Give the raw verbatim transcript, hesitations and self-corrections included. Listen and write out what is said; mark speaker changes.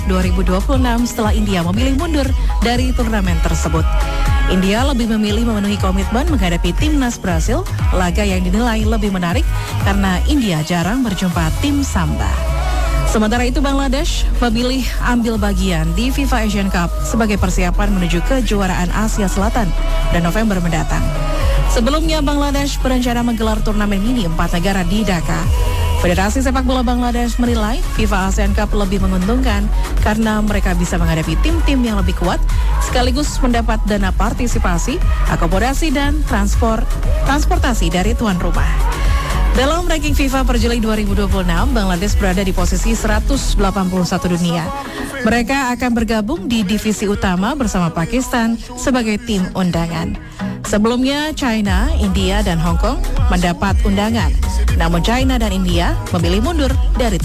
Speaker 1: dua ribu dua puluh enam setelah India memilih mundur dari turnamen tersebut. India lebih memilih memenuhi komitmen menghadapi timnas Brasil, laga yang dinilai lebih menarik karena India jarang berjumpa tim Samba. Sementara itu Bangladesh memilih ambil bagian di FIFA Asian Cup sebagai persiapan menuju kejuaraan Asia Selatan dan November mendatang. Sebelumnya Bangladesh berencana menggelar turnamen mini empat negara di Dhaka. Federasi Sepak Bola Bangladesh menilai FIFA Asian Cup lebih menguntungkan karena mereka bisa menghadapi tim-tim yang lebih kuat sekaligus mendapat dana partisipasi, akomodasi dan transport transportasi dari tuan rumah. Dalam ranking FIFA per Juli dua ribu dua puluh enam, Bangladesh berada di posisi seratus delapan puluh satu dunia. Mereka akan bergabung di divisi utama bersama Pakistan sebagai tim undangan. Sebelumnya, China, India, dan Hong Kong mendapat undangan. Namun China dan India memilih mundur dari